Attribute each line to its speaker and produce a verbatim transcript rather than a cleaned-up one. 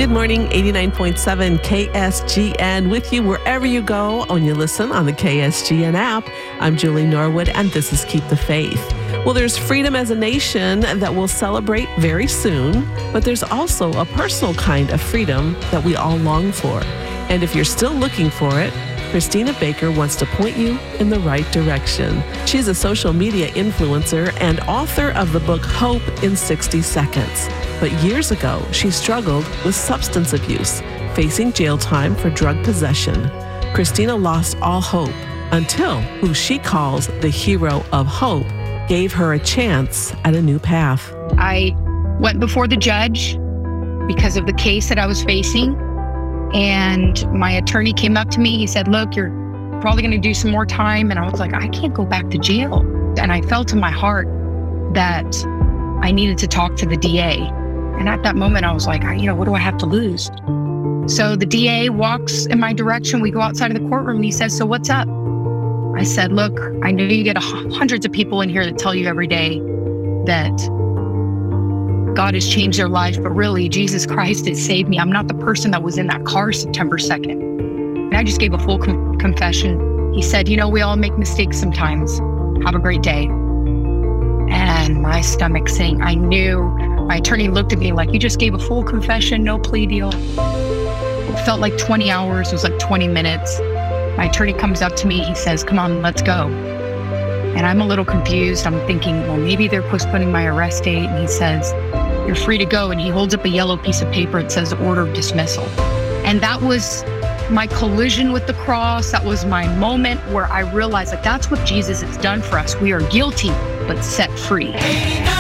Speaker 1: Good morning, eighty-nine point seven K S G N with you wherever you go when you listen on the K S G N app. I'm Julie Norwood, and this is Keep the Faith. Well, there's freedom as a nation that we'll celebrate very soon, but there's also a personal kind of freedom that we all long for. And if you're still looking for it, Christina Baker wants to point you in the right direction. She's a social media influencer and author of the book Hope in sixty seconds. But years ago, she struggled with substance abuse, facing jail time for drug possession. Christina lost all hope until who she calls the hero of hope gave her a chance at a new path.
Speaker 2: I went before the judge because of the case that I was facing. And my attorney came up to me. He said, look, you're probably going to do some more time. And I was like, I can't go back to jail. And I felt in my heart that I needed to talk to the D A. And at that moment, I was like, you know, what do I have to lose? So the D A walks in my direction. We go outside of the courtroom and he says, so what's up? I said, look, I know you get hundreds of people in here that tell you every day that God has changed their life, but really Jesus Christ has saved me. I'm not the person that was in that car September second. And I just gave a full com- confession. He said, you know, we all make mistakes sometimes. Have a great day. And my stomach sank. I knew. My attorney looked at me like, you just gave a full confession, no plea deal. It felt like twenty hours. It was like twenty minutes. My attorney comes up to me. He says, come on, let's go. And I'm a little confused. I'm thinking, well, maybe they're postponing my arrest date. And he says, you're free to go. And he holds up a yellow piece of paper. It says order of dismissal. And that was my collision with the cross. That was my moment where I realized that that's what Jesus has done for us. We are guilty, but set free.